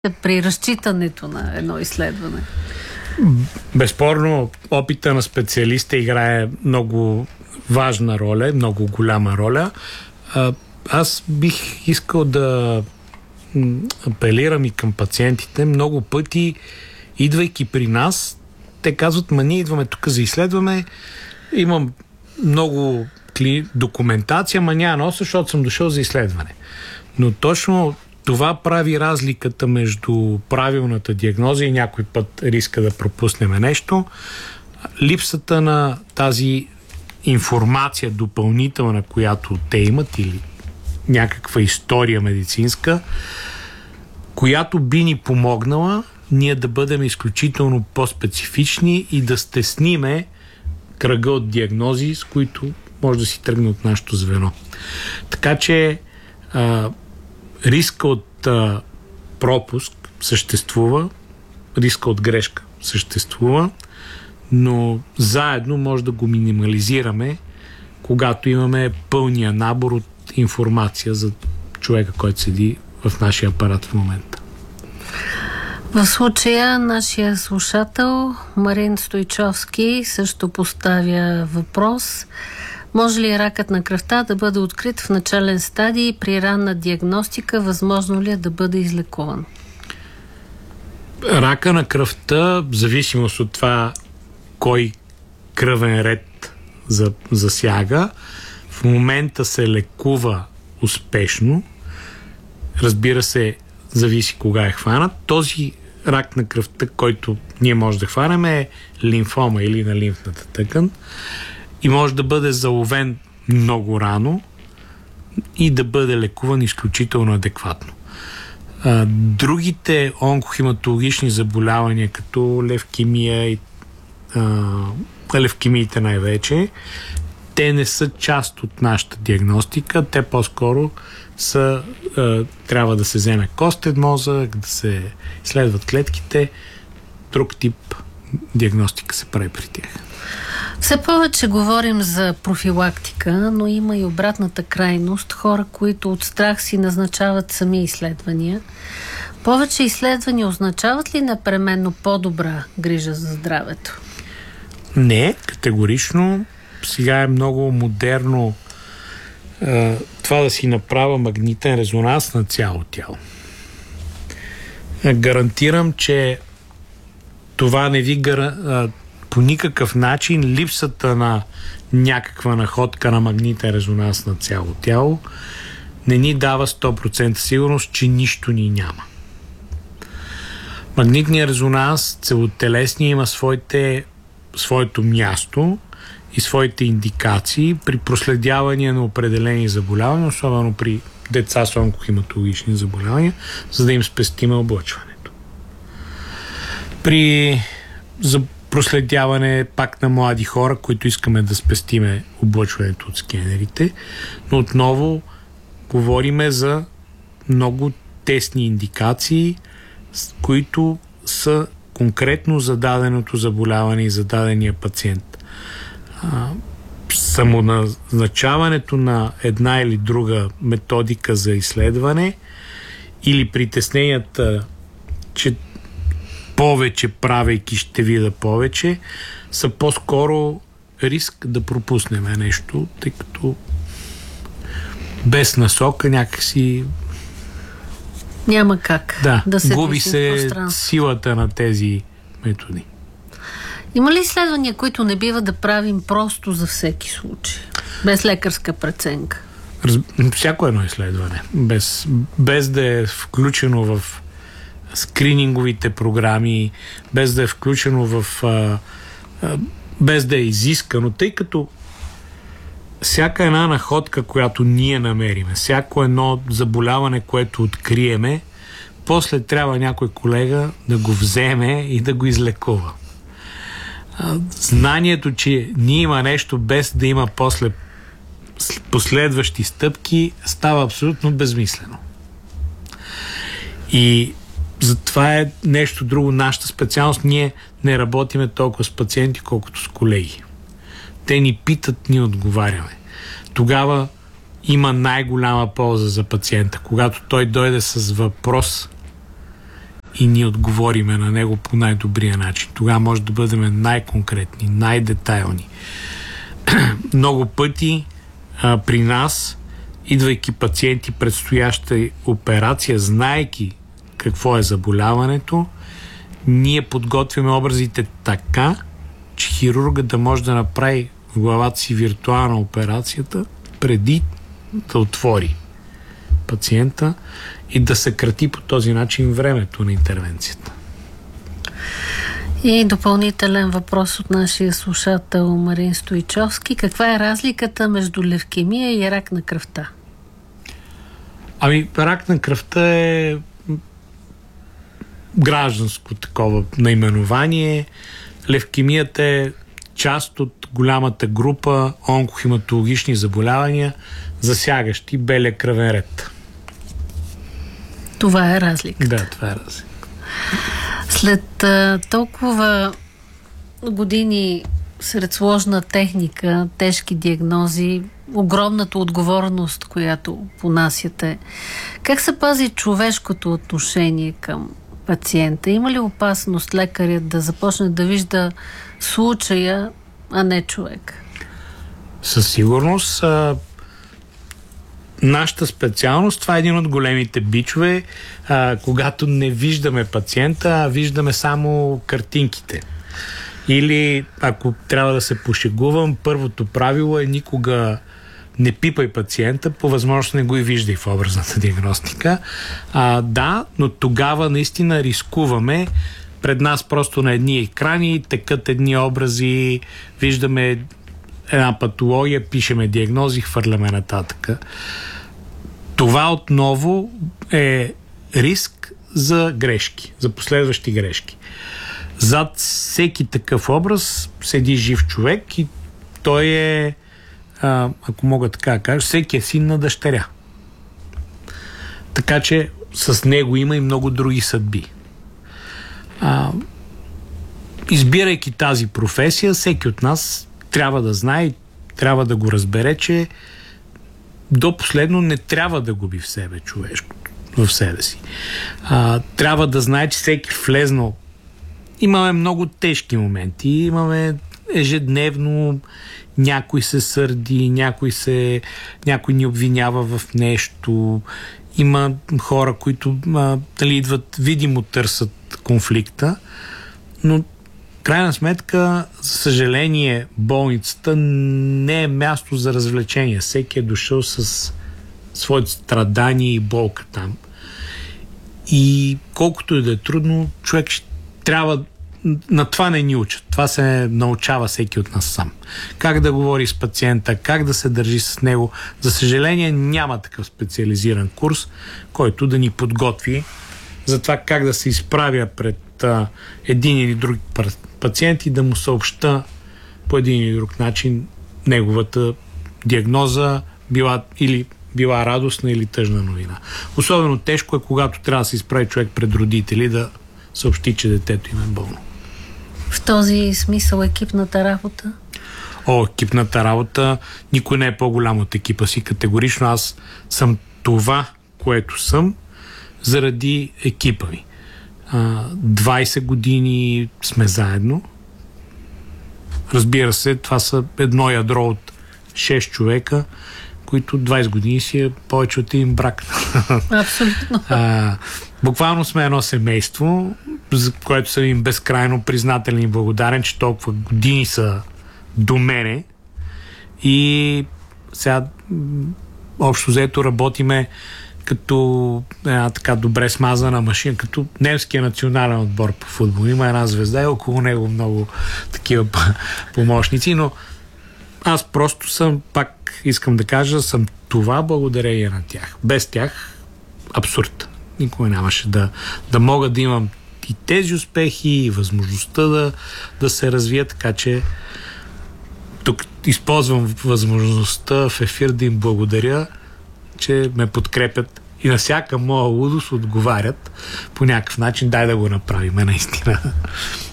при разчитането на едно изследване? Безспорно, опита на специалиста играе много важна роля, много голяма роля. Аз бих искал да апелирам и към пациентите. Много пъти, идвайки при нас, те казват: ние идваме тук за изследване, имам много документация, няма носа, защото съм дошъл за изследване. Но точно това прави разликата между правилната диагноза и някой път риска да пропуснем нещо. Липсата на тази информация допълнителна, която те имат, или някаква история медицинска, която би ни помогнала ние да бъдем изключително по-специфични и да стесниме кръга от диагнози, с които може да си тръгне от нашето звено. Така че риска от пропуск съществува, риска от грешка съществува, но заедно може да го минимализираме, когато имаме пълния набор от информация за човека, който седи в нашия апарат в момента. В случая нашия слушател Марин Стойчовски също поставя въпрос: може ли ракът на кръвта да бъде открит в начален стадий при ранна диагностика? Възможно ли е да бъде излекуван? Рака на кръвта, в зависимост от това кой кръвен ред засяга, в момента се лекува успешно. Разбира се, зависи кога е хванат. Този рак на кръвта, който ние може да хванем, е лимфома или на лимфната тъкан и може да бъде заловен много рано и да бъде лекуван изключително адекватно. Другите онкохематологични заболявания, като левкемия и левкемиите най-вече, те не са част от нашата диагностика, те по-скоро са, трябва да се вземе костен мозък, да се изследват клетките, друг тип диагностика се прави при тях. Все повече говорим за профилактика, но има и обратната крайност. Хора, които от страх си назначават сами изследвания. Повече изследвания означават ли непременно по-добра грижа за здравето? Не, категорично. Сега е много модерно това да си направя магнитен резонанс на цяло тяло. Гарантирам, че това не ви по никакъв начин липсата на някаква находка на магнитен резонанс на цяло тяло не ни дава 100% сигурност, че нищо ни няма. Магнитният резонанс, целотелесния, има своето място и своите индикации при проследяване на определени заболявания, особено при деца с онкохематологични заболявания, за да им спестим облъчването. За проследяване пак на млади хора, които искаме да спестиме облъчването от скенерите, но отново говориме за много тесни индикации, които са конкретно за даденото заболяване и за дадения пациент. Самоназначаването на една или друга методика за изследване или притесненията, че повече правейки ще видя повече, са по-скоро риск да пропуснем нещо, тъй като без насока някакси няма как да се губи се силата на тези методи. Има ли изследвания, които не бива да правим просто за всеки случай? Без лекарска преценка? Всяко едно изследване. Без да е включено в скрининговите програми, без да е включено без да е изискано, тъй като всяка една находка, която ние намериме, всяко едно заболяване, което откриеме, после трябва някой колега да го вземе и да го излекува. Знанието, че ние има нещо без да има после последващи стъпки, става абсолютно безмислено. И затова е нещо друго. Нашата специалност, ние не работиме толкова с пациенти, колкото с колеги. Те ни питат, ние отговаряме. Тогава има най-голяма полза за пациента, когато той дойде с въпрос и ние отговориме на него по най-добрия начин. Тогава може да бъдем най-конкретни, най-детайлни. Много пъти при нас, идвайки пациенти предстояща операция, знаейки какво е заболяването, ние подготвяме образите така, че хирургът да може да направи в главата си виртуална операцията преди да отвори пациента и да съкрати по този начин времето на интервенцията. И допълнителен въпрос от нашия слушател Марин Стойчовски. Каква е разликата между левкемия и рак на кръвта? Рак на кръвта е гражданско такова наименование. Левкемията е част от голямата група онкохематологични заболявания, засягащи белия кръвен ред. Това е разликата. Да, това е разлика. След толкова години сред сложна техника, тежки диагнози, огромната отговорност, която понасяте, как се пази човешкото отношение към пациента? Има ли опасност лекарят да започне да вижда случая, а не човек? Със сигурност. Нашата специалност, това е един от големите бичове, когато не виждаме пациента, а виждаме само картинките. Или, ако трябва да се пошегувам, първото правило е никога не пипай пациента, по възможност не го и виждай в образната диагностика. Да, но тогава наистина рискуваме. Пред нас просто на едни екрани текат едни образи, виждаме една патология, пишеме диагнози, хвърляме нататък. Това отново е риск за грешки, за последващи грешки. Зад всеки такъв образ седи жив човек и той е, ако мога така да кажа, всеки е син на дъщеря. Така че с него има и много други съдби. Избирайки тази професия, всеки от нас трябва да знае и трябва да го разбере, че до последно не трябва да губи в себе човешкото, в себе си. Трябва да знае, че всеки влезнал. Имаме много тежки моменти, имаме ежедневно някой се сърди, някой ни обвинява в нещо. Има хора, които идват видимо търсят конфликта, но крайна сметка, за съжаление, болницата не е място за развлечение. Всеки е дошъл с своите страдания и болка там. И колкото и да е трудно, човек трябва... На това не ни учат. Това се научава всеки от нас сам. Как да говори с пациента, как да се държи с него. За съжаление, няма такъв специализиран курс, който да ни подготви за това как да се изправя пред един или друг пациент и да му съобща по един или друг начин неговата диагноза, била радостна или тъжна новина. Особено тежко е, когато трябва да се изправи човек пред родители да съобщи, че детето им е болно. В този смисъл екипната работа? Екипната работа, никой не е по-голям от екипа си. Категорично аз съм това, което съм, заради екипа ми. 20 години сме заедно. Разбира се, това са едно ядро от 6 човека, които 20 години си е повече от един брак. Абсолютно. Буквално сме едно семейство, за което съм им безкрайно признателен и благодарен, че толкова години са до мене. И сега общо взето работиме като една така добре смазана машина, като немския национален отбор по футбол. Има една звезда и около него много такива помощници, но аз просто съм, пак искам да кажа, съм това благодарение на тях. Без тях абсурд. Никога нямаше да мога да имам и тези успехи, и възможността да се развия, така че тук използвам възможността в ефир да им благодаря, че ме подкрепят и на всяка моя лудост отговарят по някакъв начин. Дай да го направим, наистина.